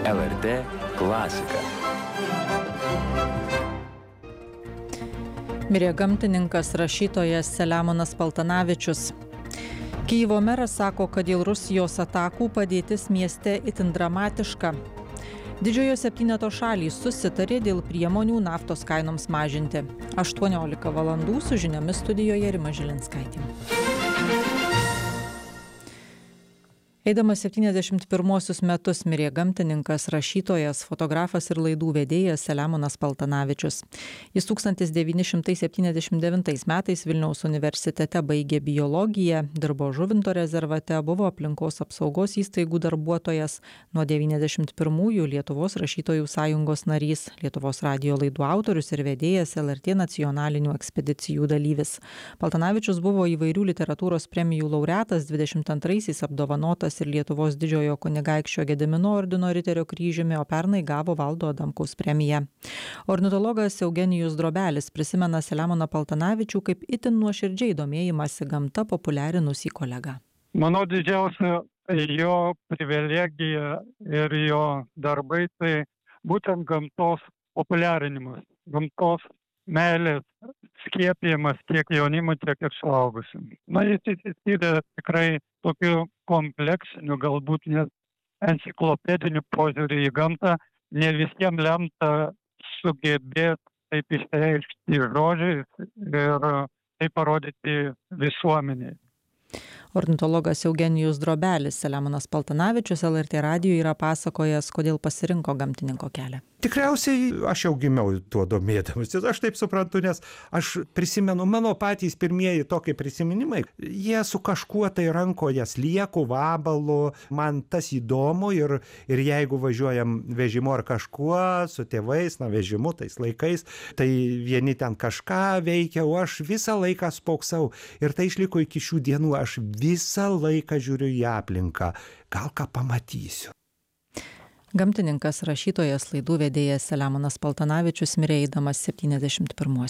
LRT klasika. Mirė gamtininkas rašytojas Selemonas Paltanavičius. Kyjivo meras sako, kad dėl Rusijos atakų padėtis mieste itin dramatiška. Didžiojo septyneto šalys susitarė dėl priemonių naftos kainoms mažinti. 18 valandų su žiniomis studijoje Rima Žilinskaitė. Eidamas 71 metus mirė gamtininkas, rašytojas, fotografas ir laidų vedėjas Selemonas Paltanavičius. Jis 1979 metais Vilniaus universitete baigė biologiją, dirbo Žuvinto rezervate, buvo aplinkos apsaugos įstaigų darbuotojas, nuo 91-ųjų Lietuvos rašytojų sąjungos narys, Lietuvos radijo laidų autorius ir vedėjas, LRT nacionalinių ekspedicijų dalyvis. Paltanavičius buvo įvairių literatūros premijų laureatas, 22-aisiais apdovanotas ir Lietuvos didžiojo kunigaikščio Gedimino ordino riterio kryžiumi, o pernai gavo Valdo Adamkaus premiją. Ornitologas Eugenijus Drobelis prisimena Selemoną Paltanavičių kaip itin nuoširdžiai domėjimąsi gamta populiarinusį kolegą. Manau, didžiausia jo privilegija ir jo darbai tai būtent gamtos populiarinimas, gamtos meilės skiepijimas tiek jaunimui, tiek ir suaugusiam. Jis įsiskyrė tikrai tokiu kompleksiniu, galbūt net enciklopediniu požiūrį į gamtą. Ne visiems lemta sugebėti taip išreikšti žodžiais ir tai parodyti visuomeniai. Ornitologas Eugenijus Drobelis. Selemonas Paltanavičius LRT radijui yra pasakojęs, kodėl pasirinko gamtininko kelią. Tikriausiai aš jau gimiau tuo domėdamasis, aš taip suprantu, nes aš prisimenu, mano patys pirmieji tokie prisiminimai, jie su kažkuo tai rankoje slieku, vabalu, man tas įdomu ir jeigu važiuojam vežimu ar kažkuo su tėvais, vežimu tais laikais, tai vieni ten kažką veikia, o aš visą laiką spoksau ir tai išliko iki šių dienų, aš visą laiką žiūriu į aplinką, gal ką pamatysiu. Gamtininkas, rašytojas, laidų vedėjas Selemonas Paltanavičius mirė eidamas 71.